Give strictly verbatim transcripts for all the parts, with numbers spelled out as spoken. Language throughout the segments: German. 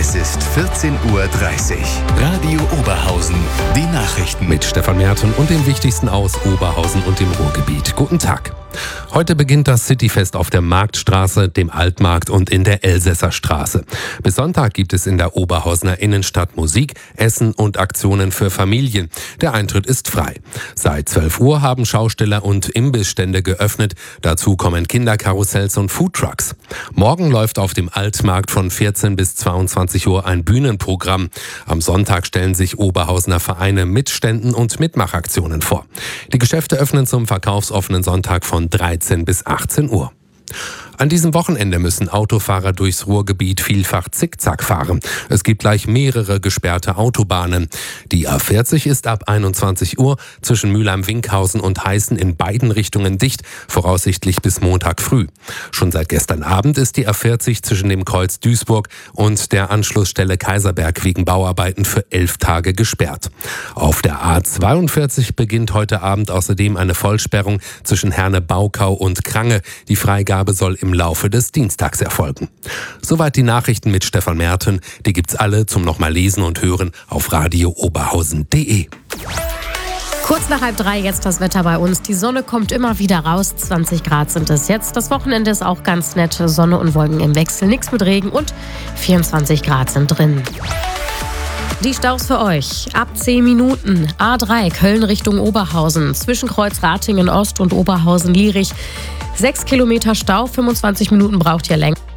Es ist vierzehn Uhr dreißig. Radio Oberhausen. Die Nachrichten. Mit Stefan Merten und dem Wichtigsten aus Oberhausen und dem Ruhrgebiet. Guten Tag. Heute beginnt das Cityfest auf der Marktstraße, dem Altmarkt und in der Elsässerstraße. Bis Sonntag gibt es in der Oberhausener Innenstadt Musik, Essen und Aktionen für Familien. Der Eintritt ist frei. Seit zwölf Uhr haben Schausteller und Imbissstände geöffnet. Dazu kommen Kinderkarussells und Foodtrucks. Morgen läuft auf dem Altmarkt von vierzehn bis zweiundzwanzig Uhr ein Bühnenprogramm. Am Sonntag stellen sich Oberhausener Vereine mit Ständen und Mitmachaktionen vor. Die Geschäfte öffnen zum verkaufsoffenen Sonntag von dreizehn bis achtzehn Uhr. An diesem Wochenende müssen Autofahrer durchs Ruhrgebiet vielfach zickzack fahren. Es gibt gleich mehrere gesperrte Autobahnen. Die A vierzig ist ab einundzwanzig Uhr zwischen Mülheim-Winkhausen und Heißen in beiden Richtungen dicht, voraussichtlich bis Montag früh. Schon seit gestern Abend ist die A vierzig zwischen dem Kreuz Duisburg und der Anschlussstelle Kaiserberg wegen Bauarbeiten für elf Tage gesperrt. Auf der A zweiundvierzig beginnt heute Abend außerdem eine Vollsperrung zwischen Herne-Baukau und Krange. Die Freigabe soll im Laufe des Dienstags erfolgen. Soweit die Nachrichten mit Stefan Merten. Die gibt's alle zum nochmal lesen und hören auf radio oberhausen punkt de. Kurz nach halb drei jetzt das Wetter bei uns. Die Sonne kommt immer wieder raus. zwanzig Grad sind es jetzt. Das Wochenende ist auch ganz nett. Sonne und Wolken im Wechsel. Nichts mit Regen und vierundzwanzig Grad sind drin. Die Staus für euch. Ab zehn Minuten. A drei Köln Richtung Oberhausen. Zwischen Kreuz Ratingen Ost und Oberhausen-Lierich. sechs Kilometer Stau. fünfundzwanzig Minuten braucht ihr länger.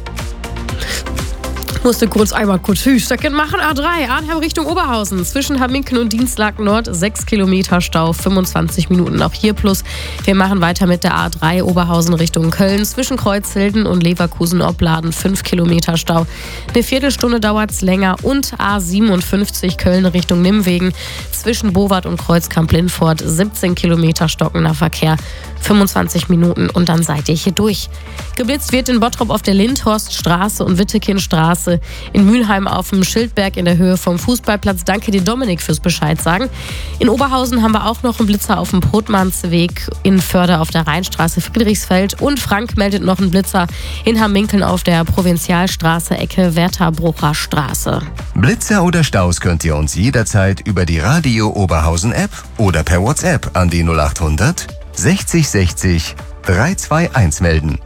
Musste kurz einmal kurz Hüsterchen machen. A drei, Arnhem Richtung Oberhausen. Zwischen Hamminken und Dienstlaken Nord sechs Kilometer Stau, fünfundzwanzig Minuten auch hier plus. Wir machen weiter mit der A drei Oberhausen Richtung Köln. Zwischen Kreuzhilden und Leverkusen-Opladen fünf Kilometer Stau. Eine Viertelstunde dauert es länger. Und A siebenundfünfzig Köln Richtung Nimwegen. Zwischen Bowart und Kreuzkamp-Lindfort siebzehn Kilometer stockender Verkehr, fünfundzwanzig Minuten und dann seid ihr hier durch. Geblitzt wird in Bottrop auf der Lindhorststraße und Wittekindstraße, in Mülheim auf dem Schildberg in der Höhe vom Fußballplatz. Danke dir, Dominik, fürs Bescheid sagen. In Oberhausen haben wir auch noch einen Blitzer auf dem Brotmannsweg, in Förde auf der Rheinstraße Friedrichsfeld und Frank meldet noch einen Blitzer in Hamminkeln auf der Provinzialstraße Ecke Wertherbrucher Straße. Blitzer oder Staus könnt ihr uns jederzeit über die Radio Oberhausen App oder per WhatsApp an die null acht hundert sechzig sechzig dreihundertzweiundundzwanzig melden.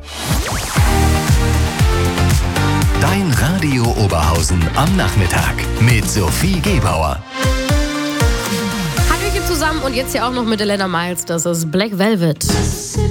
Dein Radio Oberhausen am Nachmittag mit Sophie Gebauer. Hallöchen zusammen und jetzt hier auch noch mit Elena Miles. Das ist Black Velvet.